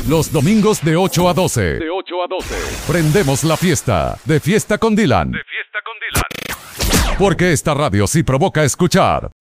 Los domingos de 8 a 12. De 8 a 12. Prendemos la fiesta. De Fiesta con Dylan. De fiesta con Dylan. Porque esta radio sí provoca escuchar.